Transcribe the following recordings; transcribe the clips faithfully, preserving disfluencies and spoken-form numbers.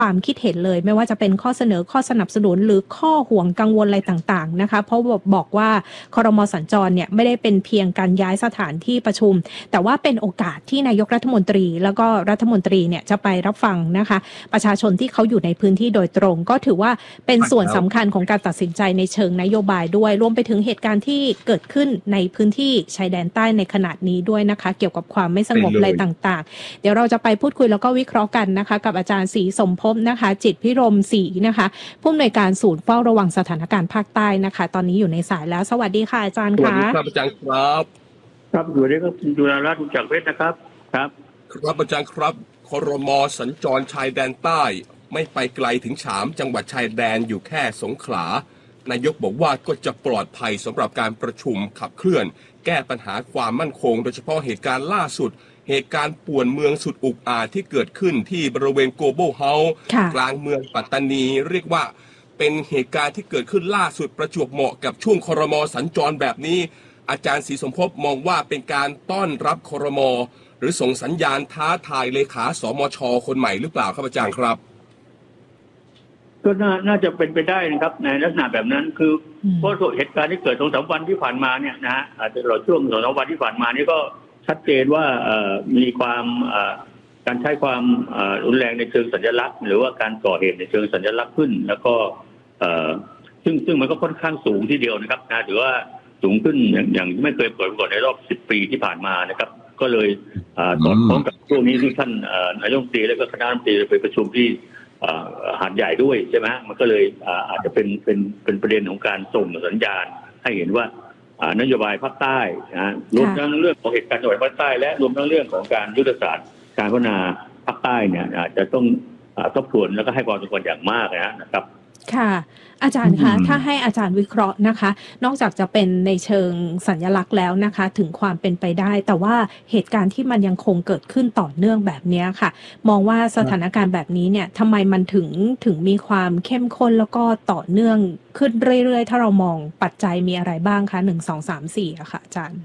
ความคิดเห็นเลยไม่ว่าจะเป็นข้อเสนอข้อสนับสนุนหรือข้อห่วงกังวลอะไรต่างๆนะคะเพราะบอกว่าครม.สัญจรเนี่ยไม่ได้เป็นเพียงการย้ายสถานที่ประชุมแต่ว่าเป็นโอกาสที่นายกรัฐมนตรีแล้วก็รัฐมนตรีเนี่ยจะไปรับฟังนะคะประชาชนที่เขาอยู่ในพื้นที่โดยตรงก็ถือว่าเป็นส่วนสำคัญของการตัดสินใจในเชิงนโยบายด้วยรวมไปถึงเหตุการณ์ที่เกิดขึ้นในพื้นที่ชายแดนใต้ในขณะนี้ด้วยนะคะเกี่ยวกับความไม่สงบอะไรต่างๆเดี๋ยวเราจะไปพูดคุยแล้วก็วิเคราะห์กันนะคะกับอาจารย์ศรีสมภพนะคะจิตพิรมศรีนะคะผู้อำนวยการศูนย์เฝ้าระวังสถานการณ์ภาคใต้นะคะตอนนี้อยู่ในสายแล้วสวัสดีค่ะอาจารย์ค่ะสวัสดีครับอาจารย์ครับครับอยู่ได้ครับจุฬารัตน์จากเพชรนะครับครับครับอาจารย์ครับครม.สัญจรชายแดนใต้ไม่ไปไกลถึงสามจังหวัดชายแดนอยู่แค่สงขลานายกบอกว่าก็จะปลอดภัยสำหรับการประชุมขับเคลื่อนแก้ปัญหาความมั่นคงโดยเฉพาะเหตุการณ์ล่าสุดเหตุการณ์ป่วนเมืองสุดอุกอาจที่เกิดขึ้นที่บริเวณโกลบอลเฮาส์กลางเมืองปัตตานีเรียกว่าเป็นเหตุการณ์ที่เกิดขึ้นล่าสุดประจวบเหมาะกับช่วงครม.สัญจรแบบนี้อาจารย์ศรีสมภพมองว่าเป็นการต้อนรับครม.หรือส่งสัญญาณท้าทายเลขาสมช.คนใหม่หรือเปล่าครับอาจารย์ครับก็น่าน่าจะเป็นไปได้นะครับในลักษณะแบบนั้นคือเพราะเหตุการณ์ที่เกิดสองสามวันที่ผ่านมาเนี่ยนะอาจจะตลอดช่วงสองสามวันที่ผ่านมานี่ก็ชัดเจนว่ามีความการใช้ความรุนแรงในเชิงสัญลักษณ์หรือว่าการก่อเหตุในเชิงสัญลักษณ์ขึ้นแล้วก็ซึ่งซึ่งมันก็ค่อนข้างสูงทีเดียวนะครับนะถือว่าสูงขึ้นอย่างอย่างไม่เคยเกิดมาก่อนในรอบสิบปีที่ผ่านมานะครับก็เลยสอดคล้องกับช่วงนี้ที่ท่านนายกรัฐมนตรีและก็คณะรัฐมนตรีไปประชุมที่หาดใหญ่ด้วยใช่ไหมมันก็เลยอาจจะเป็นเป็นเป็นประเด็นของการส่งสัญญาณให้เห็นว่านโยบายภาคใต้นะรวมทั้งเรื่องของเหตุการณ์จังหวัดภาคใต้และรวมทั้งเรื่องของการยุทธศาสตร์การพัฒนาภาคใต้เนี่ยอาจจะต้องทบทวนแล้วก็ให้ความสำคัญอย่างมากนะครับค่ะอาจารย์คะถ้าให้อาจารย์วิเคราะห์นะคะนอกจากจะเป็นในเชิงสัญลักษณ์แล้วนะคะถึงความเป็นไปได้แต่ว่าเหตุการณ์ที่มันยังคงเกิดขึ้นต่อเนื่องแบบนี้ค่ะมองว่าสถานการณ์แบบนี้เนี่ยทำไมมันถึงถึงมีความเข้มข้นแล้วก็ต่อเนื่องขึ้นเรื่อยๆถ้าเรามองปัจจัยมีอะไรบ้างคะหนึ่งสองสามสี่อะค่ะอาจารย์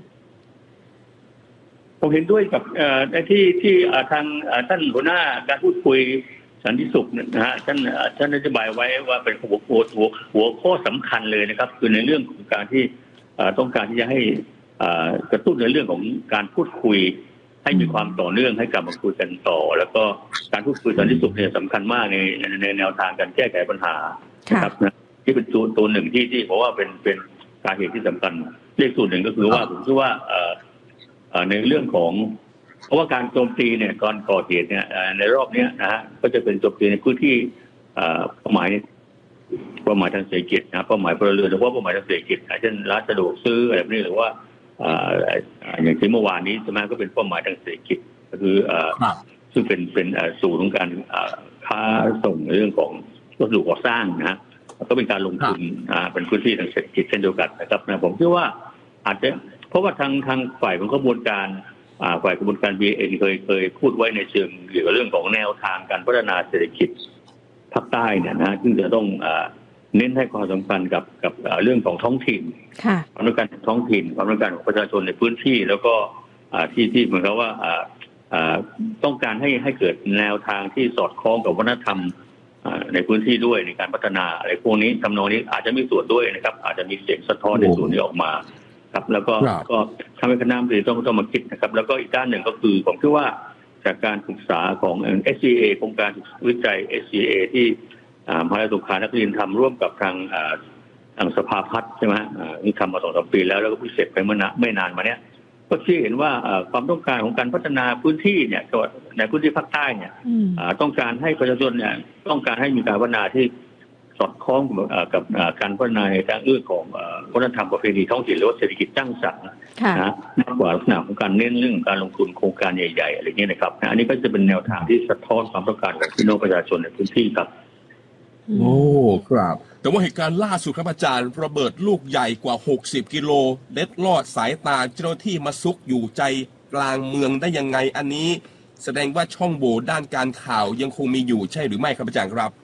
ผมเห็นด้วยกับที่ที่ทางท่านหัวหน้าการพูดคุยสันติสุขนะฮะท่านท่านอธิบายไว้ว่าเป็นหัวหัวหัวหัวข้อสำคัญเลยนะครับคือในเรื่องของการที่ต้องการที่จะให้กระตุ้นในเรื่องของการพูดคุยให้มีความต่อเนื่องให้กลับมาคุยกันต่อแล้วก็การพูดคุยสันติสุขเนี่ยสำคัญมากในในแนวทางการแก้ไขปัญหานะครับนะที่เป็นตัวตัวหนึ่งที่ที่เพราะว่าเป็นเป็นสาเหตุที่สำคัญเลขส่วนหนึ่งก็คือว่าผมคิดว่าในเรื่องของเพราะว่าการโจมตีเนี่ยก่อนก่อเหตุเนี่ยในรอบนี้นะฮะก็จะเป็นโจมตีในพื้นที่เป้าหมายเป้าหมายทางเศรษฐกิจนะเป้าหมายพลเรือนหรือว่าเป้าหมายทางเศรษฐกิจเช่นร้านสะดวกซื้ออะไรแบบนี้หรือว่าอย่างที่เมื่อวานนี้ใช่ไหมก็เป็นเป้าหมายทางเศรษฐกิจก็คือซึ่งเป็นเป็นศูนย์ของการค้าส่งในเรื่องของวัสดุก่อสร้างนะก็เป็นการลงทุนเป็นพื้นที่ทางเศรษฐกิจเช่นเดียวกันนะครับนะผมเชื่อว่าอาจจะเพราะว่าทางทางฝ่ายของกระบวนการฝ่ายกระบวนการ บี เอ็น เคยเคยพูดไว้ในเชิงเกี่ยวกับเรื่องของแนวทางการพัฒนาเศรษฐกิจภาคใต้เนี่ยนะซึ่งจะต้องเน้นให้ความสำคัญกับกับเรื่องของท้องถิ่นความต้องการท้องถิ่นความต้องการของประชาชนในพื้นที่แล้วก็ที่ที่เหมือนกับว่าต้องการให้ให้เกิดแนวทางที่สอดคล้องกับวัฒนธรรมในพื้นที่ด้วยในการพัฒนาอะไรพวกนี้ทำนองนี้อาจจะมีส่วนด้วยนะครับอาจจะมีเสียงสะท้อนในส่วนนี้ออกมาครับแล้วก็ก็ทำให้คณะรัฐมนตรีต้องต้องมาคิดนะครับแล้วก็อีกด้านหนึ่งก็คือผมคิดว่าจากการศึกษาของ เอส ซี เอ โครงการวิจัย เอส ซี เอ ที่มหาวิทยาลัยสงขลานครินทร์ทำร่วมกับทางทางสภาพัฒน์ใช่ไหมนี่ทำมาสองสามปีแล้วแล้วก็พิเศษไปเมื่อไม่นานมาเนี้ยก็ชี้เห็นว่าความต้องการของการพัฒนาพื้นที่เนี่ยในพื้นที่ภาคใต้เนี่ยต้องการให้ประชาชนเนี่ยต้องการให้มีการพัฒนาที่สอดคล้องกับการพัฒนาในทางเรื่องของวัฒนธรรมประเพณีท้องถิ่นหรือว่าเศรษฐกิจสร้างสรรค์นะมากกว่าลักษณะของการเน้นเรื่องการลงทุนโครงการใหญ่ๆอะไรเงี้ยนะครับอันนี้ก็จะเป็นแนวทางที่สะท้อนความต้องการของพี่น้องประชาชนในพื้นที่ครับโอ้ครับแต่ว่าเหตุการณ์ล่าสุดครับอาจารย์ระเบิดลูกใหญ่กว่าหกสิบกิโลเล็ดลอดสายตาเจ้าหน้าที่มาซุกอยู่ใจกลางเมืองได้ยังไงอันนี้แสดงว่าช่องโหว่ด้านการข่าวยังคงมีอยู่ใช่หรือไม่ครับอาจารย์ครับ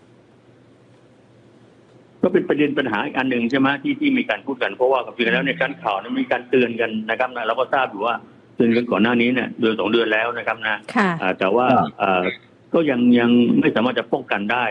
ก็เป็นประเด็นปัญหาอีกอันหนึ่งใช่ไหมที่ที่มีการพูดกันเพราะว่าจริงๆแล้วในการข่าวนั้นมีการเตือนกันนะครับนะเราก็ทราบอยู่ว่าเตือนกันก่อนหน้านี้เนี่ยเดือนสองเดือนแล้วนะครับนะแต่ว่าก็ยังยังไม่สามารถจะป้องกันได้